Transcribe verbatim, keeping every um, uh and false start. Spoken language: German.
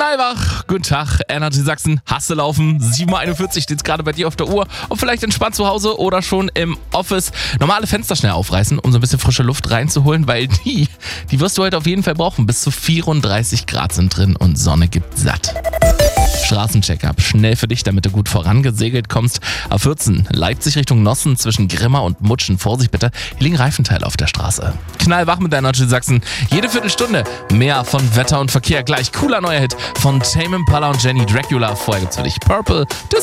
Knallwach, guten Tag, Energy Sachsen, Hasse laufen, sieben Uhr einundvierzig steht es gerade bei dir auf der Uhr und vielleicht entspannt zu Hause oder schon im Office. Normale Fenster schnell aufreißen, um so ein bisschen frische Luft reinzuholen, weil die, die wirst du heute auf jeden Fall brauchen. Bis zu vierunddreißig Grad sind drin und Sonne gibt satt. Straßencheck-up, schnell für dich, damit du gut vorangesegelt kommst. A vierzehn, Leipzig Richtung Nossen zwischen Grimma und Mutschen. Vorsicht bitte, hier liegen Reifenteile auf der Straße. Knallwach mit Energy Sachsen. Jede Viertelstunde mehr von Wetter und Verkehr. Gleich cooler neuer Hit von Tame Impala und Jenny Dracula. Vorher gibt's für dich Purple. Das